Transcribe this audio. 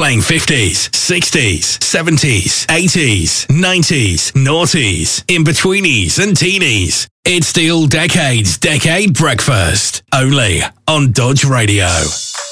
playing 50s, 60s, 70s, 80s, 90s, noughties, in-betweenies and teenies. It's the All Decades Decade Breakfast, only on Dodge Radio.